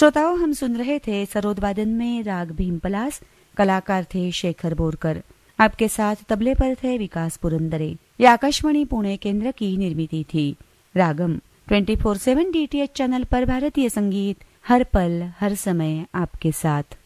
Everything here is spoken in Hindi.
श्रोताओं, हम सुन रहे थे सरोदवादन में राग भीमपलास। कलाकार थे शेखर बोरकर। आपके साथ तबले पर थे विकास पुरंदरे। ये आकाशवाणी पुणे केंद्र की निर्मिति थी। रागम 24/7 DTH चैनल पर भारतीय संगीत हर पल हर समय आपके साथ।